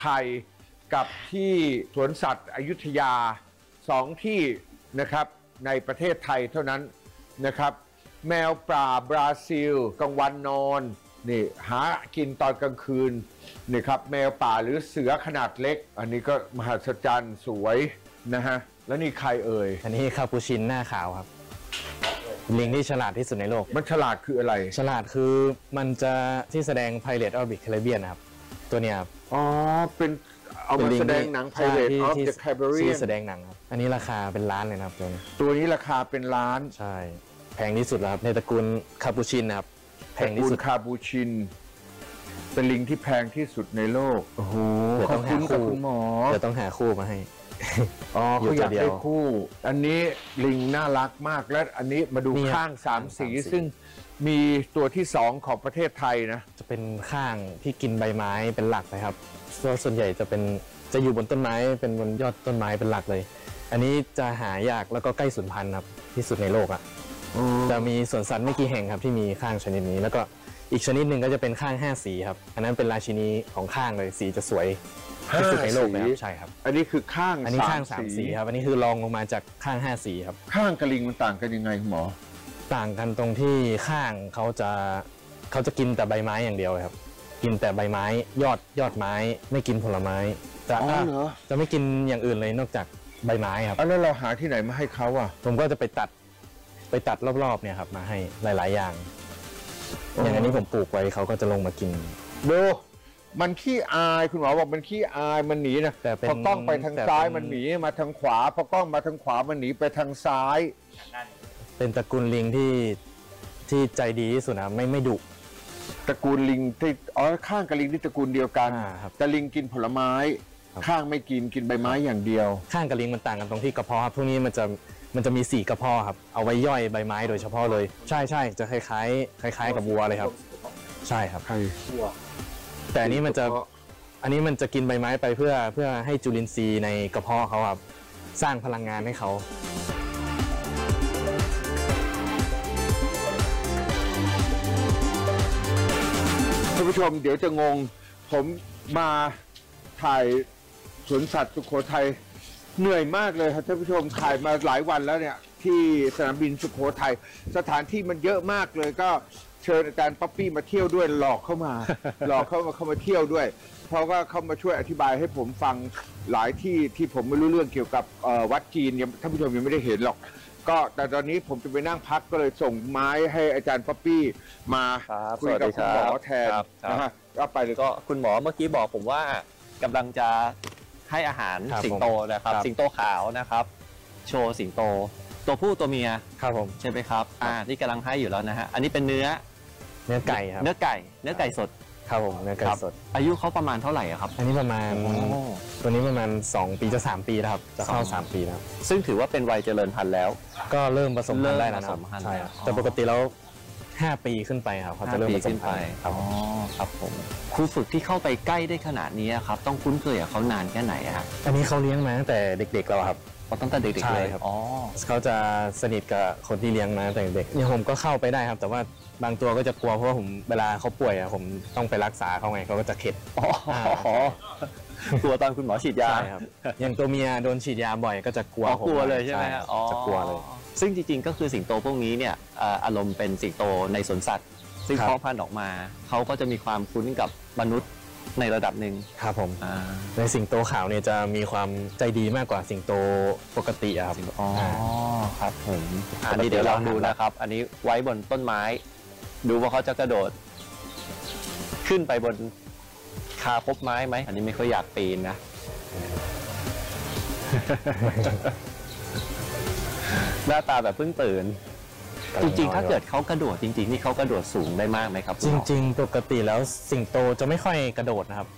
ไทยกับที่สวนสัตว์อยุธยา2ที่นะครับในประเทศไทยเท่านั้นนะครับแมวป่าบราซิลกลางวันนอนนี่หากินตอนกลางคืนนี่ครับแมวป่าหรือเสือขนาดเล็กอันนี้ก็มหัศจรรย์สวยนะฮะแล้วนี่ใครเอ่ยอันนี้คาปูชินหน้าขาวครับลิงที่ฉลาดที่สุดในโลกมันฉลาดคืออะไรฉลาดคือมันจะที่แสดง Pirates of the Caribbean นะครับตัวเนี้ยครับอ๋อเป็นเอามาแสดงหนัง Pirates of the Caribbean ที่แสดงหนังครับอันนี้ราคาเป็นล้านเลยนะครับตัวนี้ราคาเป็นล้านใช่แพงที่สุดแล้วครับในตระกูลคาปูชินนะครับแพงที่สุดคาบูชินเป็นลิงที่แพงที่สุดในโลกโอ้โหขอบคุณกับคุณหมอเดี๋ยวต้องหาคู่มาให้อ๋อเขาอยากได้คู่อันนี้ลิงน่ารักมากและอันนี้มาดูข้าง3สีซึ่งมีตัวที่2ของประเทศไทยนะจะเป็นข้างที่กินใบไม้เป็นหลักนะครับส่วนใหญ่จะอยู่บนต้นไม้เป็นบนยอดต้นไม้เป็นหลักเลยอันนี้จะหายากแล้วก็ใกล้สูญพันธุ์ครับที่สุดในโลกอ่ะจะมีสวนสัตว์ไม่กี่แห่งครับที่มีข้างชนิดนี้แล้วก็อีกชนิดหนึ่งก็จะเป็นข้าง5สีครับอันนั้นเป็นราชินีของข้างเลยสีจะสวยที่สุดในโลกนะครับใช่ครับอันนี้คือข้างอันนี้ข้าง3สีครับอันนี้คือรองลงมาจากข้าง5สีครับข้างกับลิงมันต่างกันยังไงหมอต่างกันตรงที่ข้างเขาจะกินแต่ใบไม้อย่างเดียวครับกินแต่ใบไม้ยอดไม้ไม่กินผลไม้จะไม่กินอย่างอื่นเลยนอกจากใบไม้ครับแล้วเราหาที่ไหนมาให้เขาอ่ะผมก็จะไปตัดรอบๆเนี่ยครับมาให้หลายๆอย่างอย่างอันนี้ผมปลูกไว้เขาก็จะลงมากินดูมันขี้อายคุณหมอบอกมันขี้อายมันหนีนะพอกล้องไปทางซ้ายมันหนีมาทางขวาพอกล้องมาทางขวามันหนีไปทางซ้ายเป็นตระกูลลิงที่ใจดีที่สุดนะไม่ดุตระกูลลิงที่ข้างกับลิงที่ตระกูลเดียวกันแต่ลิงกินผลไม้ข้างไม่กินใบไม้อย่างเดียวข้างกับลิงมันต่างกันตรงที่กระเพาะครับพวกนี้มันจะมี4กระเพาะครับเอาไว้ย่อยใบไม้โดยเฉพาะเลยใช่จะคล้ายกับวัวเลยครับใช่ครับวัวแต่อันนี้มันจะกินใบไม้ไปเพื่อให้จุลินทรีย์ในกระเพาะเขาครับสร้างพลังงานให้เขาท่านผู้ชมเดี๋ยวจะงงผมมาถ่ายสวนสัตว์สุโขทัยเหนื่อยมากเลยครับท่านผู้ชมถ่ายมาหลายวันแล้วเนี่ยที่สนามบินสุโขทัยสถานที่มันเยอะมากเลยก็เชิญอาจารย์ป๊อปปี้มาเที่ยวด้วยหลอกเข้ามาเที่ยวด้วยเพราะว่าเขามาช่วยอธิบายให้ผมฟังหลายที่ผมไม่รู้เรื่องเกี่ยวกับวัดจีนท่านผู้ชมยังไม่ได้เห็นหรอกก็แต่ตอนนี้ผมจะไปนั่งพักก็เลยส่งไม้ให้อาจารย์ป๊อปปี้มาคุยกับคุณหมอแทนนะฮะก็ไปเลยก็คุณหมอเมื่อกี้บอกผมว่ากำลังจะให้อาหารสิงโตนะครับสิงโตขาวนะครับโชว์สิงโตตัวผู้ตัวเมียครับผมใช่ไหมครับนี่กำลังให้อยู่แล้วนะฮะอันนี้เป็นเนื้อไก่ครับเนื้อไก่สดครับผมเนื้อไก่สดอายุเขาประมาณเท่าไหร่ครับอันนี้ประมาณตัวนี้ประมาณ2 ปีจะ3 ปีแล้วครับจะเข้า3 ปีแล้วซึ่งถือว่าเป็นวัยเจริญพันธุ์แล้วก็เริ่มผสมพันธุ์ได้แล้วนะครับใช่แต่ปกติแล้ว5 ปีขึ้นไปครับเขาจะเริ่มผสมพันธุ์ครับผมครูฝึกที่เข้าไปใกล้ได้ขนาดนี้ครับต้องคุ้นเคยกับเขานานแค่ไหนครับอันนี้เขาเลี้ยงมาตั้งแต่เด็กๆแล้วครับตั้งแต่เด็กๆเลยครับเขาจะสนิทกับคนที่เลี้ยงมาตั้งแต่เด็กอย่างผมก็เข้าไปได้ครับแต่ว่าบางตัวก็จะกลัวเพราะว่าผมเวลาเขาป่วยผมต้องไปรักษาเขาไงเขาก็จะเข็ดกลัวตอนคุณหมอฉีดยาใช่ครับอย่างตัวเมียโดนฉีดยาบ่อยก็จะกลัวกลัวเลยใช่ไหมจะกลัวเลยซึ่งจริงๆก็คือสิงโตพวกนี้เนี่ยอารมณ์เป็นสิงโตในสวนสัตว์ซึ่งเพาะพันธุ์ออกมาเขาก็จะมีความคุ้นกับมนุษย์ในระดับหนึ่งครับผมในสิงโตขาวเนี่ยจะมีความใจดีมากกว่าสิงโตปกติครับครับผมอันนี้เดี๋ยวลองดูนะครับอันนี้ไว้บนต้นไม้ดูว่าเขาจะกระโดดขึ้นไปบนคาพบไม้ไหมอันนี้ไม่ค่อยอยากปีนนะหน้าตาแบบเพิ่งตื่นจริงๆถ้าเกิดเขากระโดดจริงๆนี่เขากระโดดสูงได้มากไหมครับจริงๆปกติแล้วสิงโตจะไม่ค่อยกระโดดนะครับ